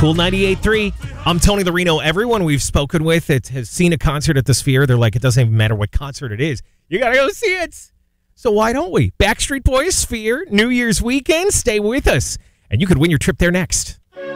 Cool 98.3. I'm Tony the Reno. Everyone we've spoken with that has seen a concert at the Sphere, they're like, it doesn't even matter what concert it is. You got to go see it. So why don't we? Backstreet Boys, Sphere, New Year's weekend. Stay with us, and you could win your trip there next.